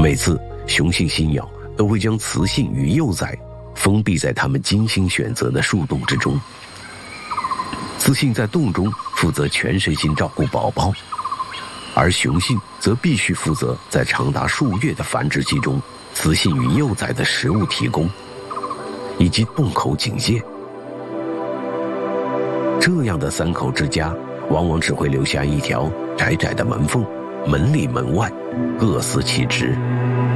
每次雄性新鸟都会将雌性与幼崽封闭在它们精心选择的树洞之中，雌性在洞中负责全身心照顾宝宝，而雄性则必须负责在长达数月的繁殖期中，雌性与幼崽的食物提供以及洞口警戒。这样的3口之家往往只会留下一条窄窄的门缝，门里门外各司其职。